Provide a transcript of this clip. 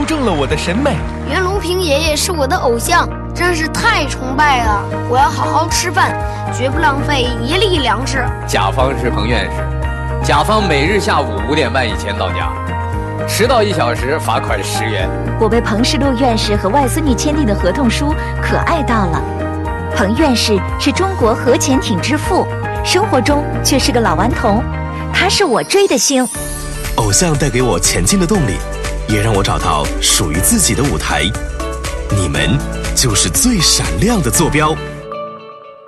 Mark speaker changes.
Speaker 1: 正了我的审美。
Speaker 2: 袁隆平爷爷是我的偶像，真是太崇拜了。我要好好吃饭，绝不浪费一粒粮食。
Speaker 3: 甲方是彭院士，甲方每日下午5点半以前到家，迟到1小时罚款10元。
Speaker 4: 我被彭世禄院士和外孙女签订的合同书可爱到了。彭院士是中国核潜艇之父，生活中却是个老顽童，他是我追的星。
Speaker 5: 偶像带给我前进的动力，也让我找到属于自己的舞台。你们就是最闪亮的坐标。